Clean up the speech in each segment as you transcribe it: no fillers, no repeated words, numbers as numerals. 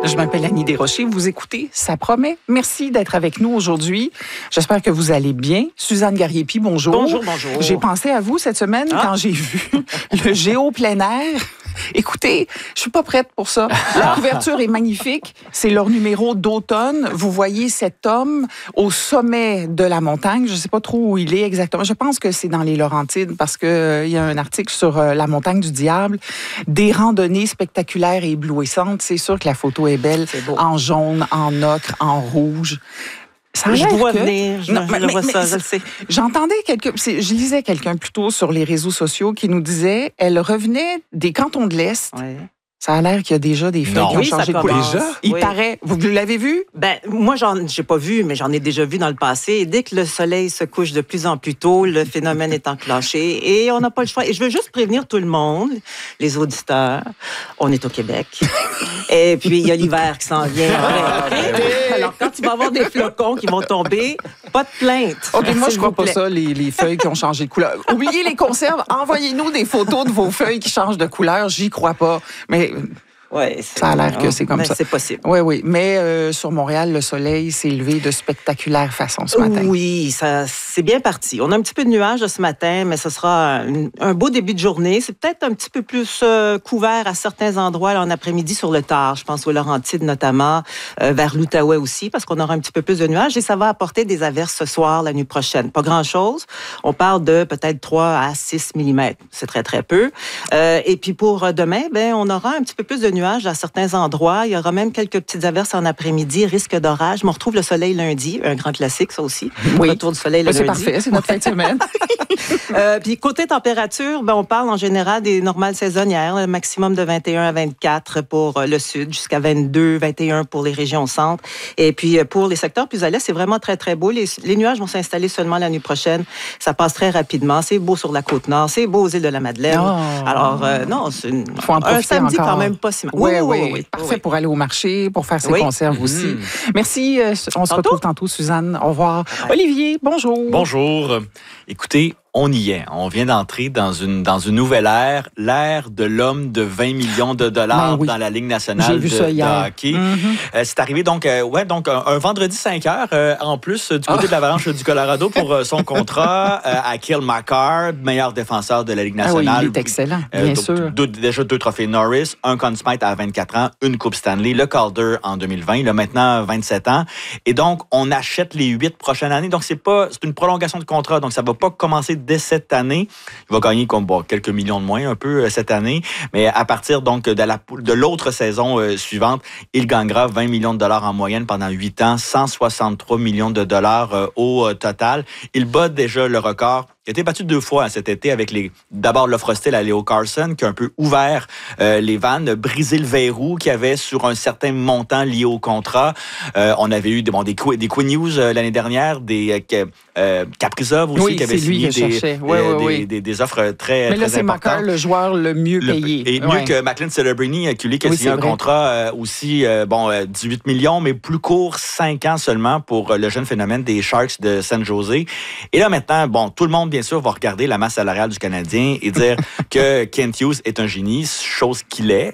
Je m'appelle Annie Desrochers. Vous écoutez Ça promet. Merci d'être avec nous aujourd'hui. J'espère que vous allez bien. Suzanne Gariepi, bonjour. Bonjour, bonjour. J'ai pensé à vous cette semaine quand j'ai vu le Géo plein air. Écoutez, je suis pas prête pour ça. La couverture est magnifique. C'est leur numéro d'automne. Vous voyez cet homme au sommet de la montagne. Je sais pas trop où il est exactement. Je pense que c'est dans les Laurentides parce que il y a un article sur la montagne du Diable. Des randonnées spectaculaires et éblouissantes. C'est sûr que la photo est belle. C'est beau. En jaune, en ocre, en rouge. Ça a Je l'air vois que... venir, je le vois ça, je le sais. J'entendais je lisais quelqu'un plutôt sur les réseaux sociaux qui nous disait elle revenait des cantons de l'Est. Ouais. Ça a l'air qu'il y a déjà des feuilles qui ont Oui, ça changé de commence. couleur. Il Oui. paraît. Vous l'avez vu? Ben, moi, j'ai pas vu, mais j'en ai déjà vu dans le passé. Et dès que le soleil se couche de plus en plus tôt, le phénomène est enclenché et on n'a pas le choix. Et je veux juste prévenir tout le monde, les auditeurs, on est au Québec. Et puis, il y a l'hiver qui s'en vient. Alors, quand il va y avoir des flocons qui vont tomber, pas de plainte. OK, moi, je S'il crois vous pas plaît. ça, les feuilles qui ont changé de couleur. Oubliez les conserves. Envoyez-nous des photos de vos feuilles qui changent de couleur. J'y crois pas. Mais Ouais, ça a l'air que c'est comme ça. C'est possible. oui, oui. Mais sur Montréal, le soleil s'est levé de spectaculaire façon ce matin. Oui, c'est bien parti. On a un petit peu de nuages ce matin, mais ce sera un beau début de journée. C'est peut-être un petit peu plus couvert à certains endroits là, en après-midi sur le tard. Je pense aux Laurentides notamment, vers l'Outaouais aussi, parce qu'on aura un petit peu plus de nuages et ça va apporter des averses ce soir, la nuit prochaine. Pas grand-chose. On parle de peut-être 3 à 6 mm. C'est très, très peu. Et puis pour demain, ben, on aura un petit peu plus de nuages à certains endroits. Il y aura même quelques petites averses en après-midi, risque d'orage. Mais on retrouve le soleil lundi, un grand classique, ça aussi. Oui. Retour du soleil le C'est lundi. parfait, c'est notre fin de semaine. Puis côté température, ben, on parle en général des normales saisonnières, le maximum de 21 à 24 pour le sud, jusqu'à 22, 21 pour les régions centre. Et puis pour les secteurs plus à l'est, c'est vraiment très, très beau. Les nuages vont s'installer seulement la nuit prochaine. Ça passe très rapidement. C'est beau sur la Côte-Nord, c'est beau aux îles de la Madeleine. Oh. Alors, non, c'est Faut en un profiter samedi encore. quand même pas si mal. Oui. Parfait pour aller au marché, pour faire ses Oui. conserves aussi. Merci. On se retrouve tantôt, Suzanne. Au revoir. Ouais. Olivier, bonjour. Bonjour. Écoutez, on y est. On vient d'entrer dans une nouvelle ère, l'ère de l'homme de 20 millions de dollars Ben oui. dans la Ligue nationale J'ai vu ça de hier. hockey. C'est arrivé donc un vendredi 5 heures en plus du côté de l'Avalanche du Colorado pour son contrat à Cale Makar, meilleur défenseur de la Ligue Ah oui, nationale. il est excellent, bien sûr. Déjà 2 trophées Norris, un Conn Smythe à 24 ans, une Coupe Stanley, le Calder en 2020, il a maintenant 27 ans. Et donc, on achète les 8 prochaines années. Donc, c'est une prolongation de contrat. Donc, ça va pas commencer dès cette année. Il va gagner comme quelques millions de moins un peu cette année. Mais à partir donc de l'autre saison suivante, il gagnera 20 millions de dollars en moyenne pendant 8 ans, 163 millions de dollars au total. Il bat déjà le record. Il a été battu 2 fois cet été avec d'abord l'offre hostile à Leo Carlsson qui a un peu ouvert les vannes, brisé le verrou qu'il y avait sur un certain montant lié au contrat. On avait eu des Quinn Hughes l'année dernière, des Kaprizov aussi qui avait signé des offres très Mais là, très c'est importantes. Makar, le joueur le mieux payé. Et mieux que Macklin Celebrini, qui a signé un contrat aussi, 18 millions, mais plus court, 5 ans seulement pour le jeune phénomène des Sharks de San Jose. Et là, maintenant, tout le monde, bien sûr, va regarder la masse salariale du Canadien et dire que Kent Hughes est un génie, chose qu'il est,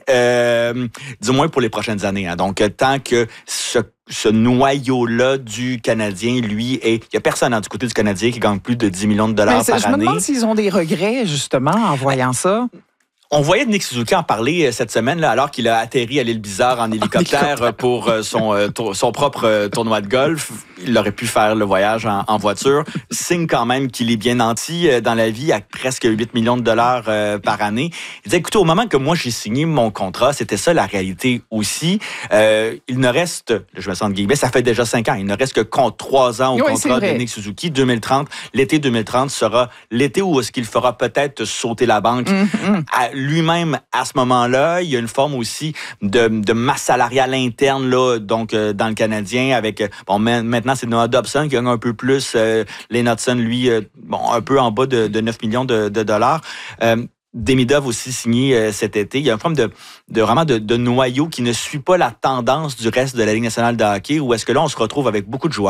du moins pour les prochaines années. Hein. Donc, tant que ce noyau-là du Canadien, lui, il n'y a personne du côté du Canadien qui gagne plus de 10 millions de dollars par année. Je me demande s'ils ont des regrets, justement, en voyant ça. On voyait Nick Suzuki en parler cette semaine, là, alors qu'il a atterri à l'île Bizarre en hélicoptère pour son propre tournoi de golf. Il aurait pu faire le voyage en voiture. Signe quand même qu'il est bien nanti dans la vie à presque 8 millions de dollars par année. Il disait, écoutez, au moment que moi j'ai signé mon contrat, c'était ça la réalité aussi. Il ne reste, je me sens de guillemets, ça fait déjà 5 ans, il ne reste que 3 ans au contrat de Nick Suzuki. 2030, l'été 2030 sera l'été où est-ce qu'il fera peut-être sauter la banque. Lui-même, à ce moment-là, il y a une forme aussi de masse salariale interne là, donc dans le Canadien avec maintenant c'est Noah Dobson qui gagne un peu plus, Lane Hudson lui un peu en bas de 9 millions de dollars. Demidov aussi signé cet été. Il y a une forme de noyau qui ne suit pas la tendance du reste de la Ligue nationale de hockey où est-ce que là on se retrouve avec beaucoup de joueurs